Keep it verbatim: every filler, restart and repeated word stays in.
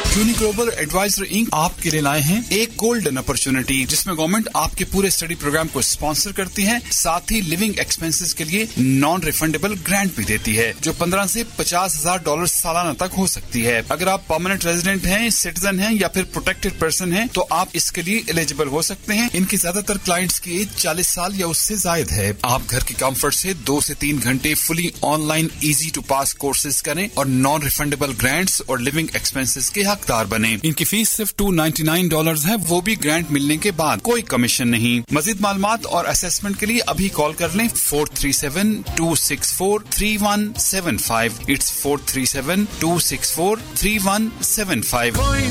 Uni global adviser ink आपके लिए लाए हैं एक गोल्डन अपॉर्चुनिटी, जिसमें गवर्नमेंट आपके पूरे स्टडी प्रोग्राम को स्पॉन्सर करती है, साथ ही लिविंग एक्सपेंसेस के लिए नॉन रिफंडेबल ग्रांट भी देती है, जो पंद्रह से पचास हजार डॉलर सालाना तक हो सकती है। अगर आप परमानेंट रेजिडेंट हैं, सिटीजन हैं या फिर प्रोटेक्टेड पर्सन हैं, तो आप इसके लिए एलिजिबल हो सकते हैं। इनके ज्यादातर क्लाइंट्स की एज चालीस साल या उससे जायद है। आप घर के कंफर्ट से दो से तीन घंटे fully online easy to pass courses करें और नॉन रिफंडेबल ग्रांट्स और लिविंग एक्सपेंसेस के हकदार बने। इनकी फीस सिर्फ टू नाइन्टी नाइन डॉलर है, वो भी ग्रांट मिलने के बाद, कोई कमीशन नहीं। मजीद मालूमात और असेसमेंट के लिए अभी कॉल कर लें four three seven to six four three one seven five. It's four three seven to six four three one seven five.